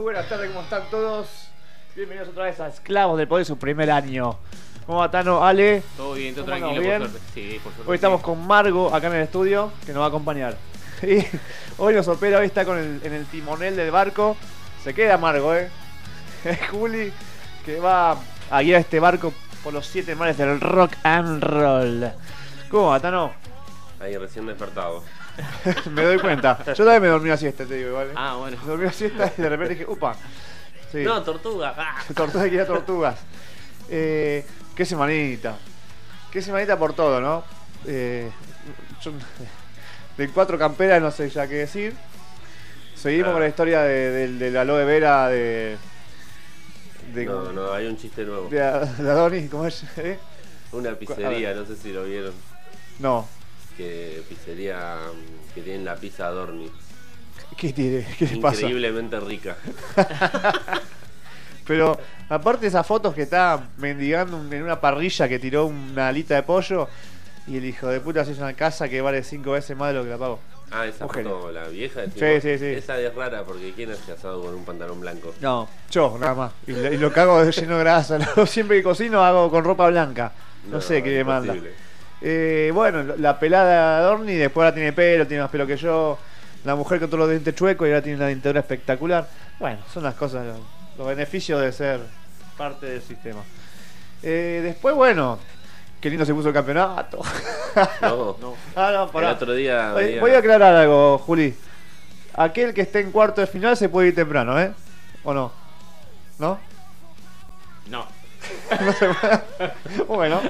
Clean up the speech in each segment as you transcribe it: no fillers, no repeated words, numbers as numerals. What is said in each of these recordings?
muy buenas tardes, ¿cómo están todos? Bienvenidos otra vez a Esclavos del Poder, su primer año. ¿Cómo va, Tano? Ale. Todo bien, todo ¿Cómo tranquilo, andamos? por suerte. Sí, por suerte. Hoy estamos con Margo acá en el estudio, que nos va a acompañar. Y hoy nos opera, hoy está en el timonel del barco. Se queda Margo, Es Juli, que va a guiar este barco por los 7 mares del rock and roll. ¿Cómo va, Tano? Ahí recién despertado. Me doy cuenta. Yo también me dormí a siesta, te digo, ¿vale? Ah, bueno. Me dormí a siesta y de repente dije, upa. Sí. No, tortuga. ¡Ah! Tortugas, quería tortugas. Qué semanita. Qué semanita por todo, ¿no? Yo, de 4 camperas no sé ya qué decir. Seguimos con la historia del aloe vera No, hay un chiste nuevo. de Adonis, ¿cómo es? Una pizzería, no sé si lo vieron. No. Que pizzería que tienen la pizza Adorni. ¿Qué tiene? ¿Qué le pasa? Increíblemente rica. Pero aparte de esas fotos que está mendigando en una parrilla que tiró una alita de pollo y el hijo de puta se hizo una casa que vale 5 veces más de lo que la pagó. Ah, esa Un genio. foto, la vieja. Sí. Esa es rara porque ¿quién hace asado con un pantalón blanco? No, yo nada más. Y lo cago lleno de grasa. Siempre que cocino hago con ropa blanca. No sé qué demanda. Bueno, la pelada de Adorni después ahora tiene pelo, tiene más pelo que yo. La mujer con todos los dientes chuecos y ahora tiene una dentadura espectacular. Bueno, son las cosas, los beneficios de ser parte del sistema. Después, bueno, qué lindo se puso el campeonato. No. Ah, no, pará. El otro día Voy a aclarar algo, Juli. Aquel que esté en cuarto de final se puede ir temprano, ¿O no? ¿No? No. No se puede. Bueno.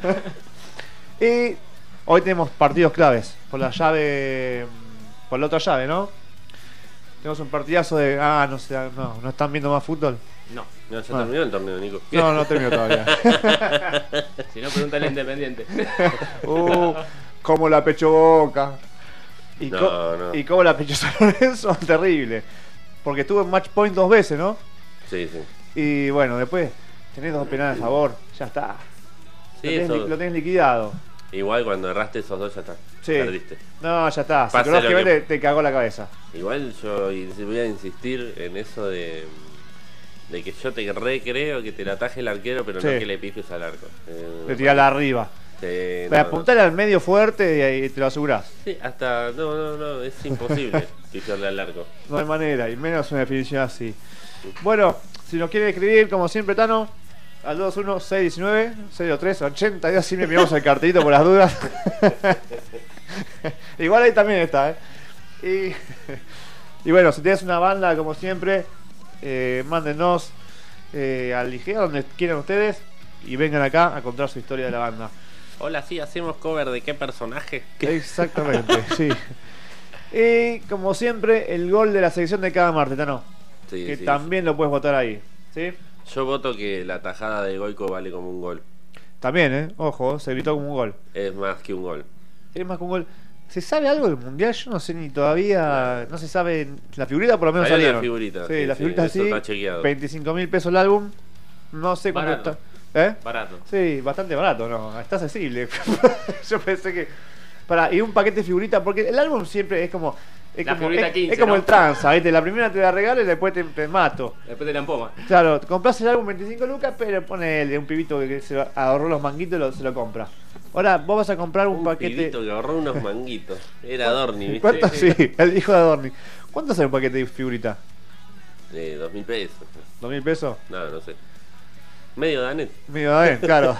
Y hoy tenemos partidos claves por la llave, por la otra llave, ¿no? Tenemos un partidazo de... no están viendo más fútbol. No. No, ya terminó el torneo, Nico. No terminó todavía. Si no, pregúntale a Independiente. Como la Pecho Boca. Y, No. y como la Pecho San Lorenzo, terrible. Porque estuvo en match point 2 veces, ¿no? Sí. Y bueno, después tenés 2 penales a favor, ya está. Sí, Lo tenés liquidado. Igual cuando erraste esos dos ya está. Sí. Perdiste. No, ya está. Pase Psicológicamente lo te cagó la cabeza. Igual yo voy a insistir en eso de que yo te creo que te la ataje el arquero, pero Sí. no que le pifies al arco. Te tirás arriba. Apuntale al medio fuerte y ahí te lo asegurás. Sí, hasta. No, es imposible pifiarle al arco. No hay manera, y menos una definición así. Bueno, si nos quieren escribir, como siempre, Tano, al 221-619-603-82, siempre miramos el cartelito por las dudas. Igual ahí también está, Y bueno, si tienes una banda, como siempre, mándenos al IGEA, donde quieran ustedes, y vengan acá a contar su historia de la banda. Hola, sí, hacemos cover de qué personaje. Exactamente, sí. Y como siempre, el gol de la selección de cada martes, Tano. Sí, Que sí. también lo puedes votar ahí, ¿sí? Yo voto que la tajada de Goico vale como un gol. También, ojo, se gritó como un gol. Es más que un gol. Es más que un gol. ¿Se sabe algo del mundial? Yo no sé ni todavía. No se sabe. La figurita por lo menos Hay una salieron. figurita, Sí, sí, la sí, figurita eso sí. está chequeado. 25.000 pesos el álbum. No sé cuánto Barato. está. Barato. Sí, bastante barato, no. Está accesible. Yo pensé que. Y un paquete de figuritas, porque el álbum siempre es como. Es La como, figurita 15, es como ¿no? el tranza, ¿viste? La primera te la regalo y después te mato. Después de la empoma. Claro, compras el álbum 25 lucas, pero ponele un pibito que se ahorró los manguitos se lo compra. Ahora vos vas a comprar un paquete. Pibito que ahorró unos manguitos. Era Adorni, ¿viste? ¿Cuánto? Sí, el hijo de Adorni. ¿Cuánto sale un paquete de figurita? 2.000 pesos. ¿2.000 pesos? No sé. Medio danet. Medio de claro.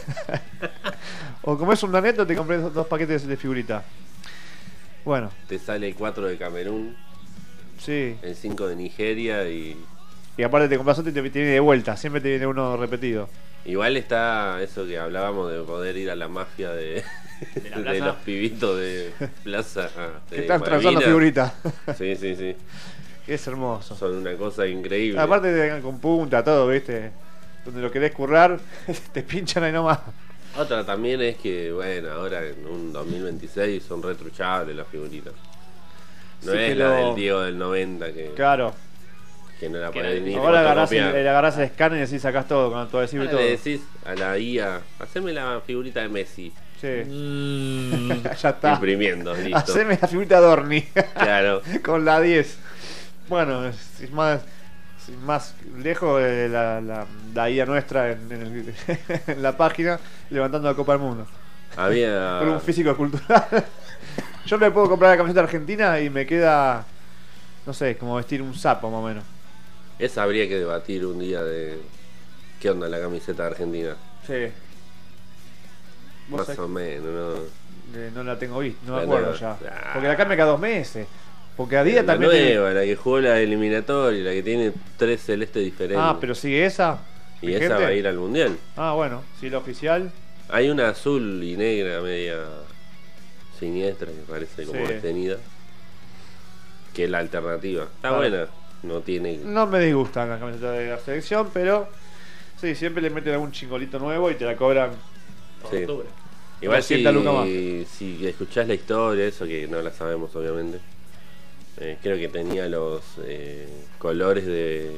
O como es un daneto, te compré 2 paquetes de figurita. Bueno, Te sale 4 de Camerún, sí. el 5 de Nigeria y. Y aparte te compras otro y te viene de vuelta. Siempre te viene uno repetido. Igual está eso que hablábamos de poder ir a la mafia de la de plaza. los pibitos de Plaza. Que de están transando Malvinas. figuritas. Sí. Es hermoso. Son una cosa increíble. Aparte te con punta, todo, ¿viste? Donde lo querés currar, te pinchan ahí nomás. Otra también es que, bueno, ahora en un 2026 son retruchables las figuritas. No Sí, es pero- la del Diego del 90 Claro. que no la Que podés no- ni Ahora fotocopiar. le agarrás el escáner y así sacás todo con tu adhesivo y Ahora todo. le decís a la IA, haceme la figurita de Messi. Sí. Ya está. Imprimiendo, listo. Haceme la figurita de Adorni. Claro. Con la 10. Bueno, es más. más lejos de la IA nuestra en la página, levantando la Copa del Mundo. Había. Con un físico cultural. Yo me puedo comprar la camiseta argentina y me queda, no sé, como vestir un sapo más o menos. Esa habría que debatir un día de. ¿Qué onda la camiseta argentina? Sí. ¿Vos Más sabés o menos, ¿no? que no la tengo vista, no me La acuerdo nueva. ya. Porque la cambia cada 2 meses. Porque Adidas La también. nueva, la que jugó la eliminatoria, la que tiene 3 celestes diferentes. Ah, pero sigue esa. Y vigente. esa va a ir al mundial. Ah, bueno, si la oficial. Hay una azul y negra media siniestra que parece como Sí. detenida. Que es la alternativa. Está Claro. buena. No tiene. No me disgustan las camisetas de la selección, pero sí, siempre le meten algún chingolito nuevo y te la cobran. Por Sí. octubre. Igual 200 lucas más. si escuchás la historia, eso que no la sabemos obviamente. Creo que tenía los colores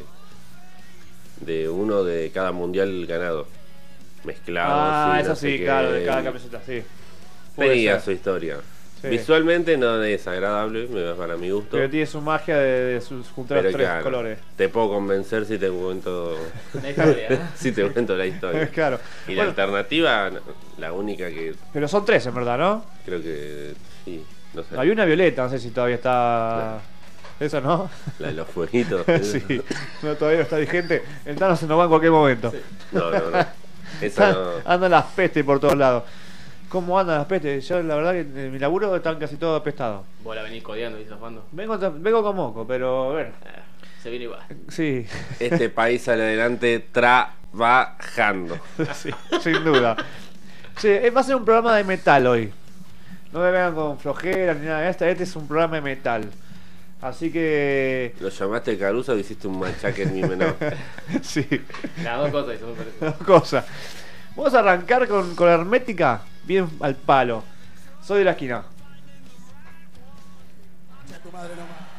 de uno de cada mundial ganado. Mezclados. Ah, y eso no sé sí, qué. claro, de cada camiseta, sí. Puede Tenía ser. su historia. Sí. Visualmente no es agradable, para mi gusto. Pero tiene su magia de juntar Pero los 3 claro, colores. te puedo convencer si te cuento La historia, ¿no? si te cuento la historia. Claro. Y la Bueno, alternativa, la única que pero son 3 en verdad, ¿no? creo que sí, no sé, Hay una violeta, no sé si todavía está. Eso no. la de los fueguitos. Sí, no, todavía no está vigente. El Tano se nos va en cualquier momento. No, no, no. Esa no. Andan las pestes por todos lados. ¿Cómo andan las pestes? Yo la verdad que en mi laburo están casi todos apestados. Vos la venís codeando y zafando. Vengo con moco, pero a ver. Se viene igual. Sí, Este país sale adelante trabajando. sí, sin duda. Sí, va a ser un programa de metal hoy. No me vengan con flojeras ni nada de este es un programa de metal. Así que. ¿Lo llamaste Caruso o hiciste un machaque en mi menor? Sí, Las dos cosas y son muy parecidas. dos cosas. Vamos a arrancar con Hermética, bien al palo. Soy de la esquina. Tu madre nomás.